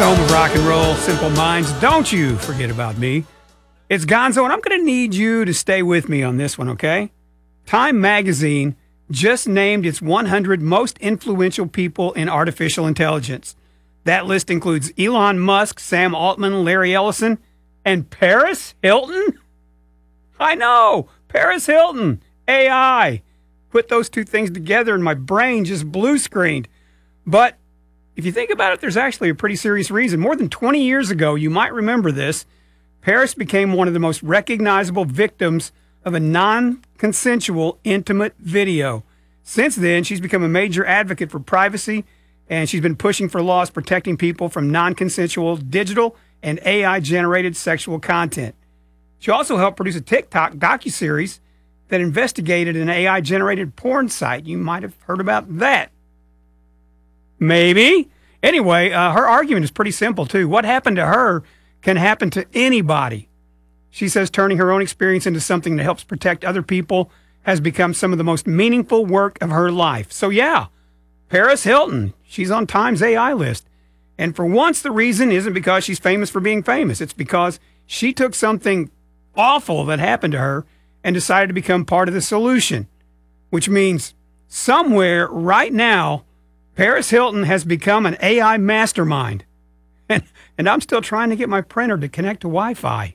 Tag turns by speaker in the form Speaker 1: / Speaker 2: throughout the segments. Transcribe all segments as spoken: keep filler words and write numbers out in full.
Speaker 1: home of rock and roll, Simple Minds. Don't you forget about me. It's Gonzo, and I'm going to need you to stay with me on this one, okay? Time Magazine just named its one hundred most influential people in artificial intelligence. That list includes Elon Musk, Sam Altman, Larry Ellison, and Paris Hilton? I know, Paris Hilton, A I. Put those two things together and my brain just blue screened. But if you think about it, there's actually a pretty serious reason. More than twenty years ago, you might remember this, Paris became one of the most recognizable victims of a non-consensual intimate video. Since then, she's become a major advocate for privacy, and she's been pushing for laws protecting people from non-consensual digital and A I-generated sexual content. She also helped produce a TikTok docuseries that investigated an A I-generated porn site. You might have heard about that. Maybe. Anyway, uh, her argument is pretty simple, too. What happened to her can happen to anybody. She says turning her own experience into something that helps protect other people has become some of the most meaningful work of her life. So, yeah, Paris Hilton, she's on Time's A I list. And for once, the reason isn't because she's famous for being famous. It's because she took something awful that happened to her and decided to become part of the solution, which means somewhere right now, Paris Hilton has become an A I mastermind. And, and I'm still trying to get my printer to connect to Wi-Fi.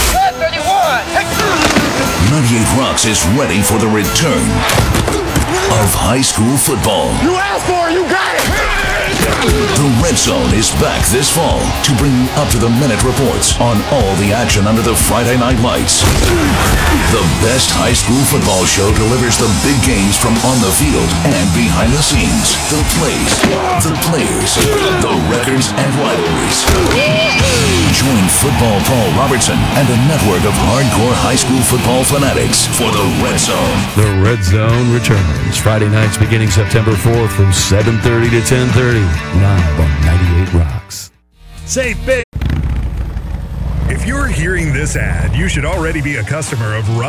Speaker 2: ninety-eight Rocks is ready for the return of high school football.
Speaker 3: You asked for it, you got it!
Speaker 2: The Red Zone is back this fall to bring you up-to-the-minute reports on all the action under the Friday night lights. The best high school football show delivers the big games from on the field and behind the scenes. The plays, the players, the records and rivalries. Join Football Paul Robertson and a network of hardcore high school football fanatics for the Red Zone.
Speaker 4: The Red Zone returns Friday nights beginning September fourth from seven thirty to ten thirty, live on ninety-eight Rocks.
Speaker 5: Say big. If you're hearing this ad, you should already be a customer of Rock.